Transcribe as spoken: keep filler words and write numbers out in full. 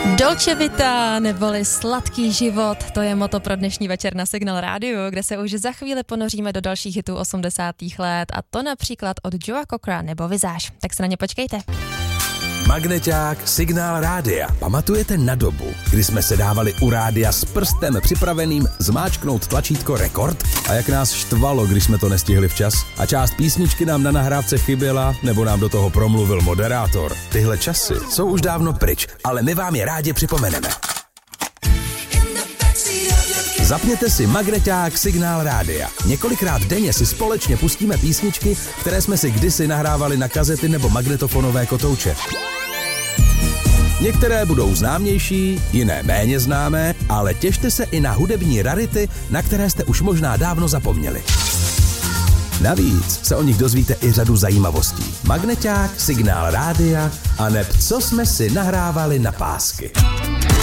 Dolce Vita neboli Sladký život, to je motto pro dnešní večer na Signál rádiu, kde se už za chvíli ponoříme do dalších hitů osmdesátých let a to například od Joea Cockera nebo Visage. Tak se na ně počkejte. Magneťák Signál rádia. Pamatujete na dobu, kdy jsme se dávali u rádia s prstem připraveným zmáčknout tlačítko rekord? A jak nás štvalo, když jsme to nestihli včas? A část písničky nám na nahrávce chyběla, nebo nám do toho promluvil moderátor. Tyhle časy jsou už dávno pryč, ale my vám je rádi připomeneme. Zapněte si Magneťák Signál rádia. Několikrát denně si společně pustíme písničky, které jsme si kdysi nahrávali na kazety nebo magnetofonové kotouče. Některé budou známější, jiné méně známé, ale těšte se i na hudební rarity, na které jste už možná dávno zapomněli. Navíc se o nich dozvíte i řadu zajímavostí. Magneťák, Signál rádia a neb co jsme si nahrávali na pásky.